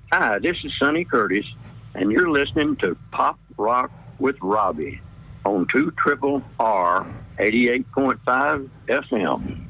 Hi, this is Sonny Curtis, and you're listening to Pop Rock with Robbie on 2 Triple R 88.5 FM.